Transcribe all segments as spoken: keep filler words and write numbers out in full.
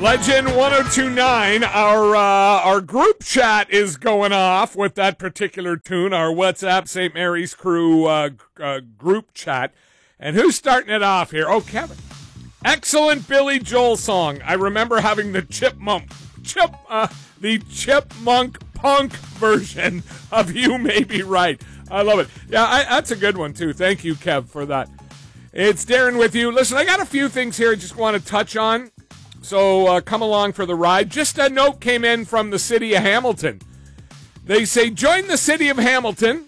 Legend one oh two point nine, our uh, our group chat is going off with that particular tune, our WhatsApp Saint Mary's Crew uh, uh, group chat. And who's starting it off here? Oh, Kevin. Excellent Billy Joel song. I remember having the chipmunk, chip, uh, the chipmunk punk version of You May Be Right. I love it. Yeah, I, that's a good one, too. Thank you, Kev, for that. It's Darren with you. Listen, I got a few things here I just want to touch on. So uh, come along for the ride. Just a note came in from the city of Hamilton. They say, join the city of Hamilton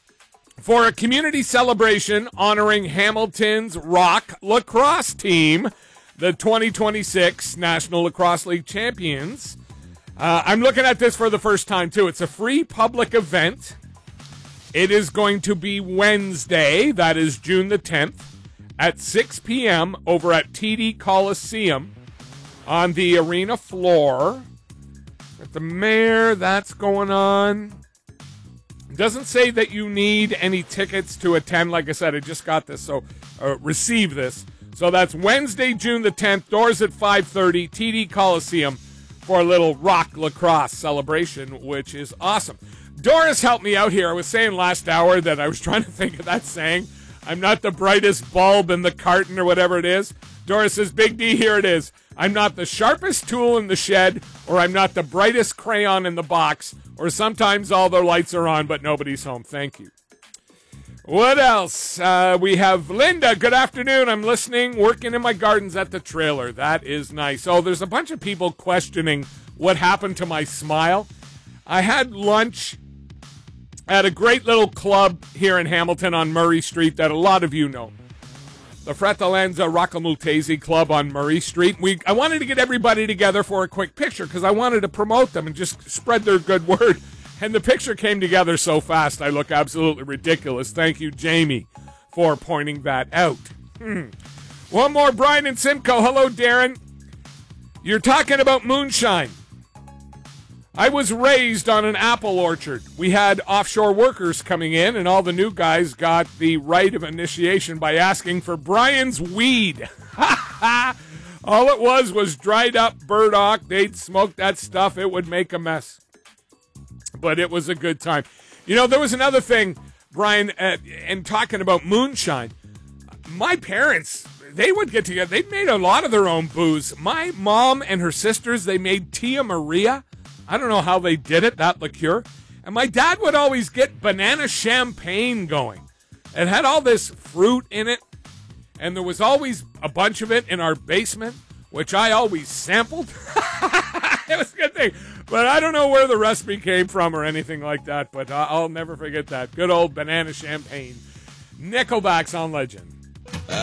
for a community celebration honoring Hamilton's Rock lacrosse team, the twenty twenty-six National Lacrosse League champions. Uh, I'm looking at this for the first time, too. It's a free public event. It is going to be Wednesday, that is June the tenth, at six p.m. over at T D Coliseum. On the arena floor. At the mayor, that's going on. Doesn't say that you need any tickets to attend. Like I said, I just got this, so uh, receive this. So that's Wednesday, June the tenth, doors at five thirty, T D Coliseum for a little rock lacrosse celebration, which is awesome. Doris helped me out here. I was saying last hour that I was trying to think of that saying. I'm not the brightest bulb in the carton or whatever it is. Doris says, Big D, here it is. I'm not the sharpest tool in the shed, or I'm not the brightest crayon in the box, or sometimes all the lights are on, but nobody's home. Thank you. What else? Uh, we have Linda. Good afternoon. I'm listening, working in my gardens at the trailer. That is nice. Oh, there's a bunch of people questioning what happened to my smile. I had lunch at a great little club here in Hamilton on Murray Street that a lot of you know. The Fratellanza Rocamultese Club on Murray Street. We I wanted to get everybody together for a quick picture because I wanted to promote them and just spread their good word. And the picture came together so fast I look absolutely ridiculous. Thank you, Jamie, for pointing that out. Hmm. One more, Brian and Simcoe. Hello, Darren. You're talking about moonshine. I was raised on an apple orchard. We had offshore workers coming in, and all the new guys got the rite of initiation by asking for Brian's weed. All it was was dried up burdock. They'd smoke that stuff. It would make a mess. But it was a good time. You know, there was another thing, Brian, uh, and talking about moonshine. My parents, they would get together. They made a lot of their own booze. My mom and her sisters, they made Tia Maria. I don't know how they did it, that liqueur. And my dad would always get banana champagne going. It had all this fruit in it, and there was always a bunch of it in our basement, which I always sampled. It was a good thing. But I don't know where the recipe came from or anything like that, but I'll never forget that. Good old banana champagne. Nickelback's on Legend.